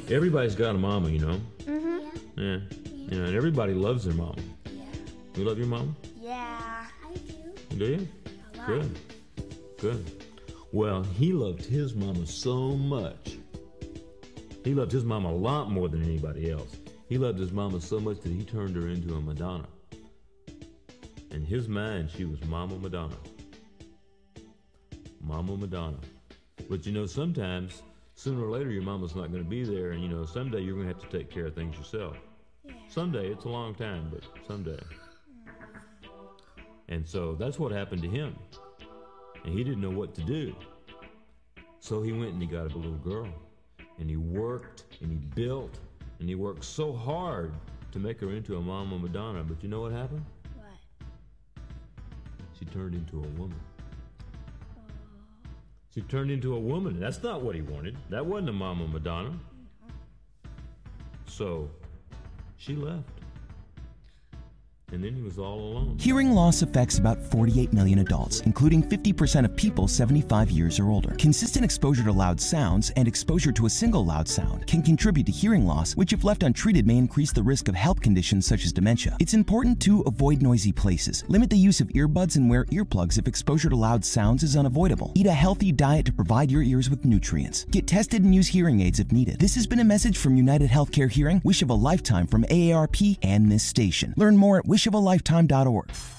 Everybody's got a mama, you know? Mm-hmm. Yeah. You know, and everybody loves their mama. Yeah. You love your mama? Yeah. I do. Do you? A lot. Good. Good. Well, he loved his mama so much. He loved his mama a lot more than anybody else. He loved his mama so much that he turned her into a Madonna. In his mind, she was Mama Madonna. Mama Madonna. But you know, sometimes, sooner or later, your mama's not going to be there, and you know, someday you're going to have to take care of things yourself. Yeah. Someday, it's a long time, but someday. And so that's what happened to him. And he didn't know what to do. So he went and he got a little girl. And he worked and he built and he worked so hard to make her into a Mama Madonna. But you know what happened? What? She turned into a woman. She turned into a woman. That's not what he wanted. That wasn't a Mama Madonna. So she left. And then he was all alone. Hearing loss affects about 48 million adults, including 50% of people 75 years or older. Consistent exposure to loud sounds and exposure to a single loud sound can contribute to hearing loss, which if left untreated may increase the risk of health conditions such as dementia. It's important to avoid noisy places. Limit the use of earbuds and wear earplugs if exposure to loud sounds is unavoidable. Eat a healthy diet to provide your ears with nutrients. Get tested and use hearing aids if needed. This has been a message from United Healthcare Hearing, Wish of a Lifetime from AARP, and this station. Learn more at wishofaLifetime.org.